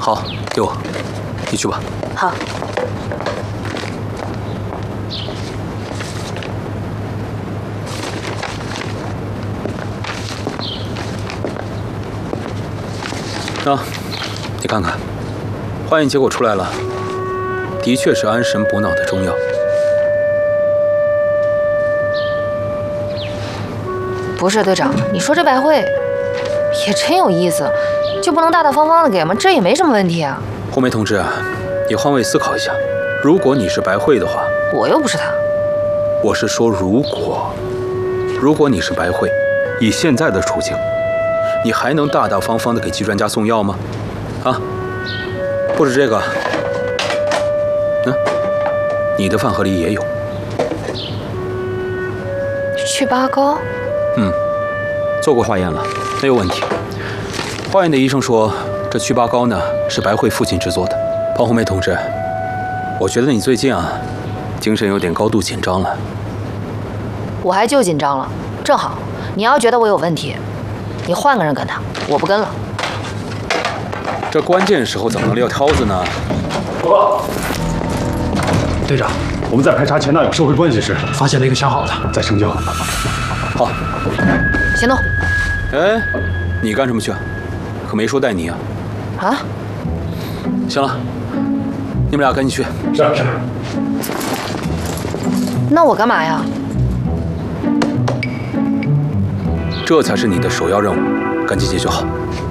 好，给我，你去吧。 好。 那，你看看，化验结果出来了，的确是安神补脑的中药。 不是队长，你说这白慧也真有意思，就不能大大方方的给吗？这也没什么问题啊。 红梅同志啊，你换位思考一下，如果你是白慧的话， 我又不是她。 我是说如果你是白慧，以现在的处境，你还能大大方方的给季专家送药吗？啊，不止这个，你的饭盒里也有。 祛疤膏？ 做过化验了，没有问题。化验的医生说，这祛疤膏呢是白慧父亲制作的。庞红梅同志，我觉得你最近啊，精神有点高度紧张了。 我还就紧张了，正好，你要觉得我有问题，你换个人跟他，我不跟了。 这关键时候怎么能撂挑子呢？ 报告，队长，我们在排查前男友社会关系时，发现了一个相好的，在城郊。 好， 行动。 哎，你干什么去？可没说带你啊。 啊？ 行了，你们俩赶紧去。 是。 那我干嘛呀？ 这才是你的首要任务，赶紧解决好。